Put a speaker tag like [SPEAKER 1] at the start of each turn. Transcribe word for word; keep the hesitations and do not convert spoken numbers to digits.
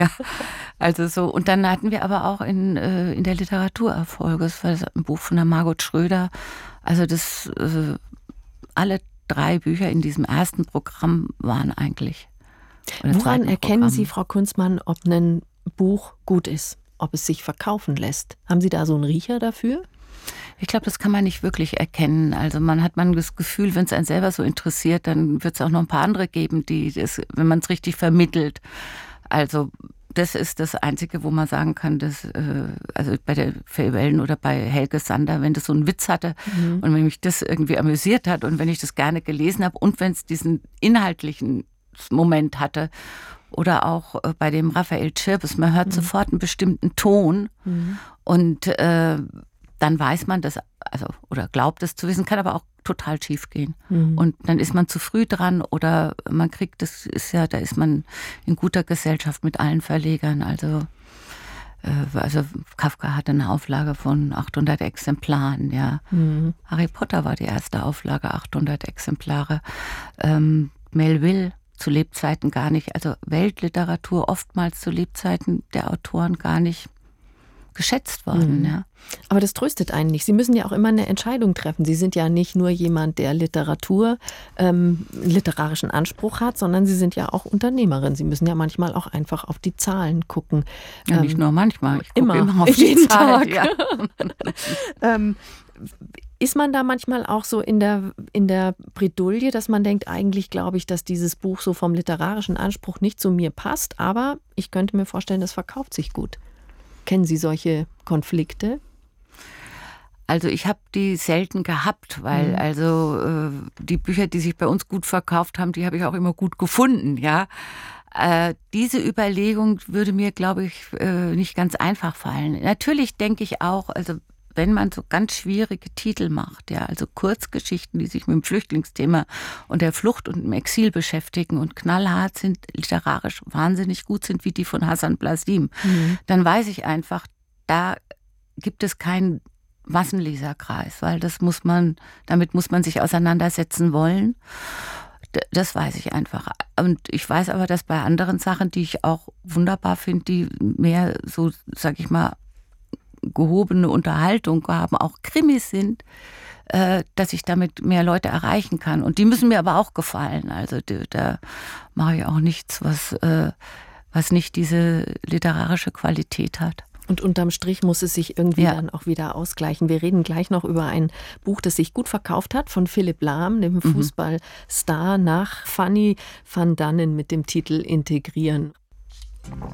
[SPEAKER 1] Ja, also so. Und dann hatten wir aber auch in, äh, in der Literatur Erfolge. Das war ein Buch von der Margot Schröder. Also das, äh, alle drei Bücher in diesem ersten Programm waren eigentlich.
[SPEAKER 2] Woran erkennen Sie, Frau Kunzmann, ob ein Buch gut ist, ob es sich verkaufen lässt? Haben Sie da so einen Riecher dafür?
[SPEAKER 1] Ich glaube, das kann man nicht wirklich erkennen. Also man hat man das Gefühl, wenn es einen selber so interessiert, dann wird es auch noch ein paar andere geben, die das, wenn man es richtig vermittelt. Also das ist das Einzige, wo man sagen kann, dass, äh, also bei der Fay Wellen oder bei Helge Sander, wenn das so einen Witz hatte mhm. und wenn mich das irgendwie amüsiert hat und wenn ich das gerne gelesen habe und wenn es diesen inhaltlichen Moment hatte oder auch äh, bei dem Raphael Tschirpes, man hört mhm. sofort einen bestimmten Ton mhm. und äh, dann weiß man das, also oder glaubt es zu wissen, kann aber auch total schief gehen. Mhm. Und dann ist man zu früh dran oder man kriegt, das ist ja, da ist man in guter Gesellschaft mit allen Verlegern. Also, äh, also Kafka hatte eine Auflage von achthundert Exemplaren, ja. Mhm. Harry Potter war die erste Auflage, achthundert Exemplare. Ähm, Melville zu Lebzeiten gar nicht, also Weltliteratur oftmals zu Lebzeiten der Autoren gar nicht geschätzt worden. Mhm. Ja.
[SPEAKER 2] Aber das tröstet einen nicht. Sie müssen ja auch immer eine Entscheidung treffen. Sie sind ja nicht nur jemand, der Literatur, ähm, literarischen Anspruch hat, sondern Sie sind ja auch Unternehmerin. Sie müssen ja manchmal auch einfach auf die Zahlen gucken.
[SPEAKER 1] Ja, ähm, nicht nur manchmal. Ich
[SPEAKER 2] immer,
[SPEAKER 1] immer auf
[SPEAKER 2] jeden
[SPEAKER 1] die Zahlen,
[SPEAKER 2] Tag.
[SPEAKER 1] Ja.
[SPEAKER 2] ähm, ist man da manchmal auch so in der, in der Bredouille, dass man denkt, eigentlich glaube ich, dass dieses Buch so vom literarischen Anspruch nicht zu mir passt, aber ich könnte mir vorstellen, das verkauft sich gut. Kennen Sie solche Konflikte?
[SPEAKER 1] Also ich habe die selten gehabt, weil mhm. also äh, die Bücher, die sich bei uns gut verkauft haben, die habe ich auch immer gut gefunden, ja. Äh, diese Überlegung würde mir, glaube ich, äh, nicht ganz einfach fallen. Natürlich denke ich auch, also wenn man so ganz schwierige Titel macht, ja, also Kurzgeschichten, die sich mit dem Flüchtlingsthema und der Flucht und dem Exil beschäftigen und knallhart sind, literarisch wahnsinnig gut sind, wie die von Hassan Blasim, mhm. dann weiß ich einfach, da gibt es keinen Massenleserkreis, weil das muss man, damit muss man sich auseinandersetzen wollen. Das weiß ich einfach. Und ich weiß aber, dass bei anderen Sachen, die ich auch wunderbar finde, die mehr so, sag ich mal, gehobene Unterhaltung haben, auch Krimis sind, äh, dass ich damit mehr Leute erreichen kann. Und die müssen mir aber auch gefallen. Also die, da mache ich auch nichts, was, äh, was nicht diese literarische Qualität hat.
[SPEAKER 2] Und unterm Strich muss es sich irgendwie
[SPEAKER 1] ja.
[SPEAKER 2] dann auch wieder ausgleichen. Wir reden gleich noch über ein Buch, das sich gut verkauft hat, von Philipp Lahm, dem Fußballstar, nach Fanny van Dannen mit dem Titel Integrieren.